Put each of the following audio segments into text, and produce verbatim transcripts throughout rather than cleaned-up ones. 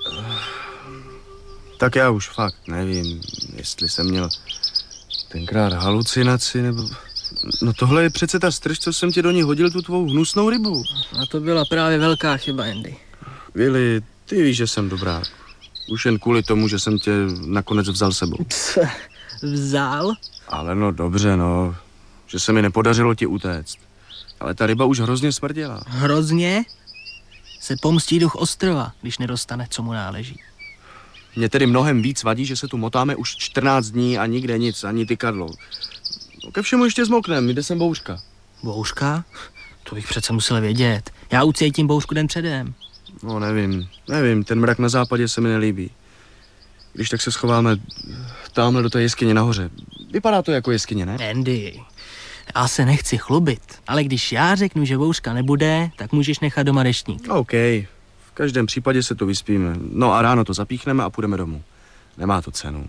Tak já už fakt nevím, jestli jsem měl tenkrát halucinaci, nebo... No tohle je přece ta strž, co jsem ti do ní hodil, tu tvou hnusnou rybu. A to byla právě velká chyba, Andy. Willy, ty víš, že jsem dobrák. Už jen kvůli tomu, že jsem tě nakonec vzal sebou. Co? Vzal? Ale no dobře, no. Že se mi nepodařilo ti utéct. Ale ta ryba už hrozně smrděla. Hrozně? Se pomstí duch ostrova, když nedostane, co mu náleží. Mně tedy mnohem víc vadí, že se tu motáme už čtrnáct dní a nikde nic, ani tykadlo. No, ke všemu ještě zmoknem, jde sem bouřka. Bouřka? To bych přece musel vědět. Já ucítím bouřku den předem. No nevím, nevím, ten mrak na západě se mi nelíbí. Když tak se schováme tamhle do té jeskyně nahoře. Vypadá to jako jeskyně, ne? Andy, já se nechci chlubit, ale když já řeknu, že bouřka nebude, tak můžeš nechat doma deštník. OK, v každém případě se tu vyspíme. No a ráno to zapíchneme a půjdeme domů. Nemá to cenu.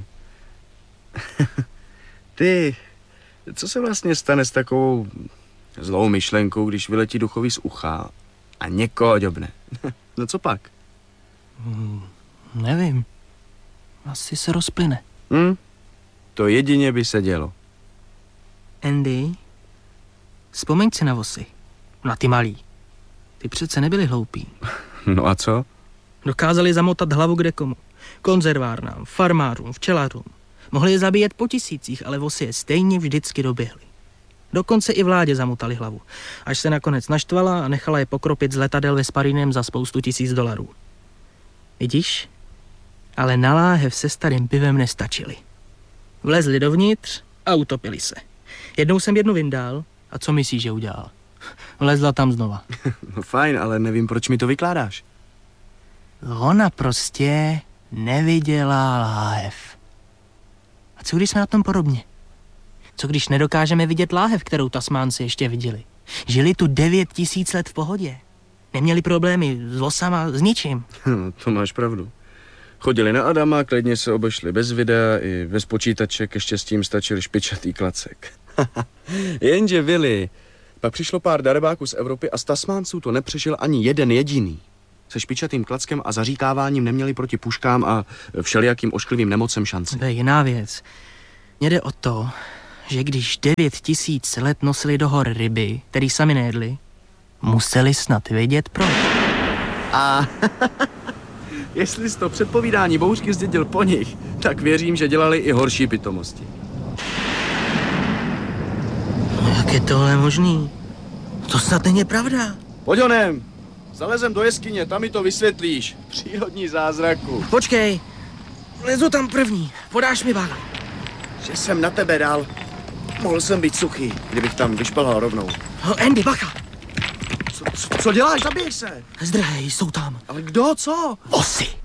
Ty, co se vlastně stane s takovou zlou myšlenkou, když vyletí duchový z ucha a někoho ďobne? No co pak? Hmm, nevím. Asi se rozplyne. Hm? To jedině by se dělo. Andy, vzpomeň si na vosy. Na ty malý. Ty přece nebyli hloupí. No a co? Dokázali zamotat hlavu kdekomu. Konzervárnám, farmářům, včelařům. Mohli je zabíjet po tisících, ale vosy je stejně vždycky doběhly. Dokonce i vládě zamotali hlavu. Až se nakonec naštvala a nechala je pokropit z letadel ve Sparínem za spoustu tisíc dolarů. Vidíš? Ale na láhev se starým pivem nestačili. Vlezli dovnitř a utopili se. Jednou jsem jednu vyndal a co myslíš, že udělal? Vlezla tam znova. No fajn, ale nevím, proč mi to vykládáš. Ona prostě neviděla láhev. A co když jsme na tom podobně? Co když nedokážeme vidět láhev, kterou Tasmánci ještě viděli? Žili tu devět tisíc let v pohodě. Neměli problémy s osama, s ničím. No, to máš pravdu. Chodili na Adama, klidně se obešli bez videa, i bez počítače, ke štěstím stačil špičatý klacek. Jenže Willy, pak přišlo pár darebáků z Evropy a z Tasmánců to nepřežil ani jeden jediný. Se špičatým klackem a zaříkáváním neměli proti puškám a všelijakým ošklivým nemocem šanci. To je jiná věc. Mně jde o to, že když devět tisíc let nosili do hor ryby, který sami nejedli, museli snad vědět proč. A jestli jsi to předpovídání bouřky zdědil po nich, tak věřím, že dělali i horší pitomosti. No, jak je tohle možný? To snad není pravda. Pojď honem, zalezem do jeskyně, tam mi to vysvětlíš. Přírodní zázraku. Počkej, lezu tam první, podáš mi váhu. Že jsem na tebe dal. Mohl jsem být suchý, kdybych tam vyšplhal rovnou. No, Andy, bacha! Co, co, co děláš? Zabij se! Zdrhej, jsou tam. Ale kdo, co? Vosy.